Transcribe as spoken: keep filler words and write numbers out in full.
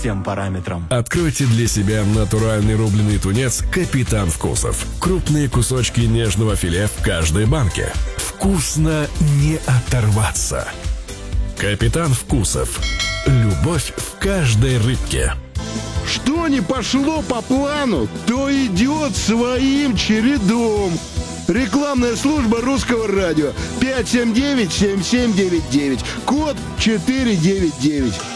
всем параметрам. Откройте для себя натуральный рубленый тунец «Капитан Вкусов». Крупные кусочки нежного филе в каждой банке. Вкусно не оторваться. «Капитан Вкусов». Любовь в каждой рыбке. Что не пошло по плану, то идет своим чередом. Рекламная служба Русского радио. пять семь девять семь семь девять девять. Код четыре девять девять.